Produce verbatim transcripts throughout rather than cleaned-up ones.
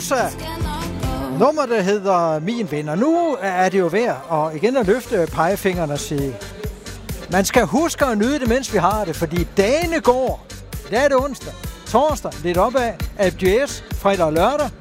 Sosa. Nummer, der hedder Min Ven. Og nu er det jo værd og igen at løfte pegefingeren og sige, man skal huske at nyde det, mens vi har det, fordi dagene går. I dag er det onsdag, torsdag, lidt opad, A F D S, fredag og lørdag.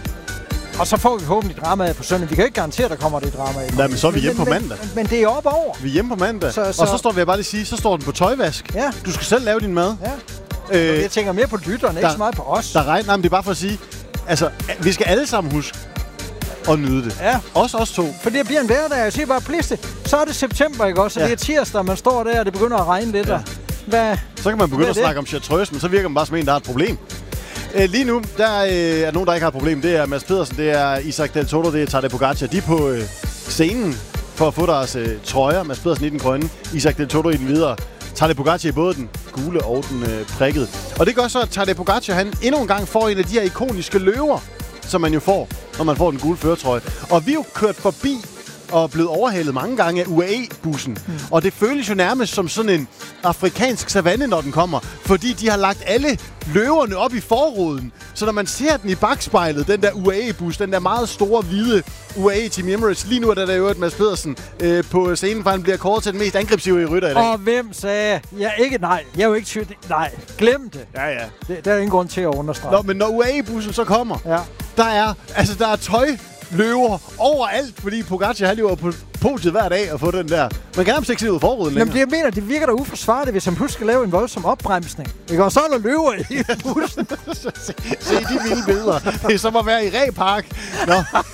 Og så får vi forhåbentlig dramaet på søndag. Vi kan ikke garantere, at der kommer det drama. Nej, men så er vi hjemme men, på mandag. Men, men det er op over. Vi er hjemme på mandag. Så, så... Og så står vi bare lige sige, så står den på tøjvask. Ja. Du skal selv lave din mad. Ja. Øh, jeg tænker mere på lytterne, der, ikke så meget på os. Der regner, nej, men det er bare for at sige, altså, vi skal alle sammen huske at nyde det. Ja. Også os to. For det bliver en hverdag. Jeg siger bare, pliste. Så er det september, ikke også? Så ja. Det er tirsdag, man står der, og det begynder at regne lidt. Ja. Hvad? Så kan man begynde at snakke om chartreuse, men så virker man bare som en, der har et problem. Øh, lige nu, der øh, er nogen, der ikke har et problem. Det er Mads Pedersen, det er Isaac Del Toro, det er Tadej Pogacar. De er på øh, scenen for at få deres øh, trøjer. Mads Pedersen i den grønne, Isaac Del Toro i den videre. Tadej Pogacar i både den gule og den øh, prikkede. Og det gør så, at Tadej Pogacar, han endnu en gang får en af de her ikoniske løver, som man jo får, når man får den gule førertrøje. Og vi er jo kørt forbi og blevet overhalet mange gange af U A E-bussen. Mm. Og det føles jo nærmest som sådan en afrikansk savanne, når den kommer. Fordi de har lagt alle løverne op i forruden. Så når man ser den i bagspejlet, den der U A E-bus, den der meget store, hvide U A E Team Emirates. Lige nu er der, der jo et Mads Pedersen øh, på scenen, for han bliver kåret til den mest angrebsive i rytter i dag. Og hvem sagde? Jeg ikke nej. Jeg er jo ikke tydeligt. Nej, glem det. Ja, ja. Det, der er ingen grund til at understrege. Nå, men når U A E-bussen så kommer, ja. der er, altså der er tøj, løver overalt, fordi Pogacar han lever på podiet hver dag og få den der. Man kan nærmest ikke se ud af forruden længere. Jamen, det, jeg mener, det virker da uforsvarligt, hvis han pludselig skal lave en voldsom opbremsning. Ikke? Og så er der løver i bussen. se, se de vilde billeder. Det er som at være i Ræpark. Nå.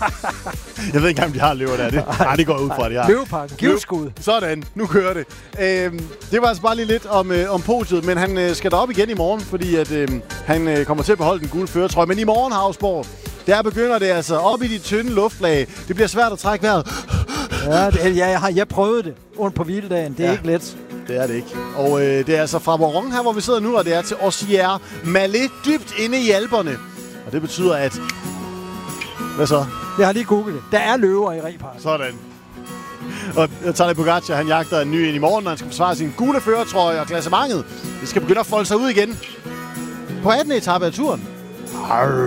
Jeg ved ikke engang, om de har løver der. Det, nej, det går ud fra, de har. Løveparken. Givskud. Sådan. Nu kører det. Øhm, det var altså bare lige lidt om, øh, om podiet, men han øh, skal derop igen i morgen, fordi at, øh, han øh, kommer til at beholde den gule førertrøje. Men i morgen, Havsborg, der begynder det altså op i de tynde luftlag. Det bliver svært at trække vejret. Ja, det, ja jeg har jeg prøvet det under på hviledagen. Det er ja, ikke let. Det er det ikke. Og øh, det er altså fra Boron her, hvor vi sidder nu, og det er til Ossier Mallet, dybt inde i Alperne. Og det betyder, at... Hvad så? Jeg har lige googlet det. Der er løver i Ræparken. Sådan. Og Tadej Pogacar, han jagter en ny ind i morgen, når han skal forsvare sin gule førertrøje og klassementet. Det skal begynde at folde sig ud igen på attende etape af turen. Arr.